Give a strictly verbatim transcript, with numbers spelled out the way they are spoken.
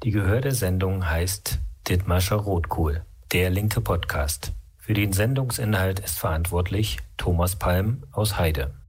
Die gehörte Sendung heißt Dithmarscher Rotkohl, der linke Podcast. Für den Sendungsinhalt ist verantwortlich Thomas Palm aus Heide.